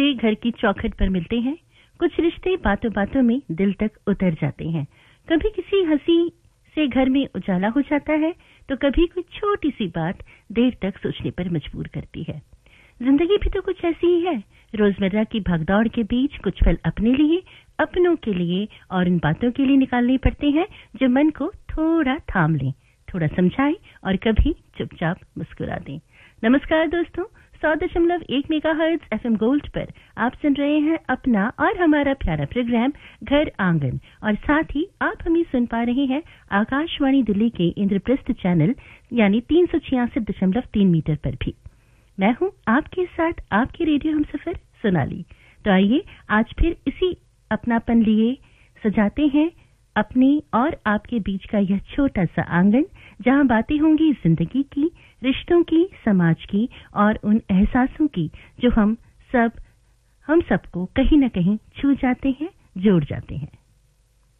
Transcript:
रिश्ते घर की चौखट पर मिलते हैं, कुछ रिश्ते बातों बातों में दिल तक उतर जाते हैं। कभी किसी हंसी से घर में उजाला हो जाता है तो कभी कोई छोटी सी बात देर तक सोचने पर मजबूर करती है। जिंदगी भी तो कुछ ऐसी ही है। रोजमर्रा की भागदौड़ के बीच कुछ पल अपने लिए, अपनों के लिए और उन बातों के लिए निकालने पड़ते हैं जो मन को थोड़ा थाम लें, थोड़ा समझाएं और कभी चुपचाप मुस्कुरा दें। नमस्कार दोस्तों, 100.1 मेगाहर्ट्ज एफएम गोल्ड पर आप सुन रहे हैं अपना और हमारा प्यारा प्रोग्राम घर आंगन, और साथ ही आप हमें सुन पा रहे हैं आकाशवाणी दिल्ली के इंद्रप्रस्थ चैनल यानी 366.3 मीटर पर भी। मैं हूं आपके साथ आपकी रेडियो हमसफर सोनाली। तो आइए आज फिर इसी अपनापन लिए सजाते हैं अपने और आपके बीच का यह छोटा सा आंगन, जहां बातें होंगी जिंदगी की, रिश्तों की, समाज की और उन एहसासों की जो हम सबको कहीं न कहीं छू जाते हैं, जोड़ जाते हैं।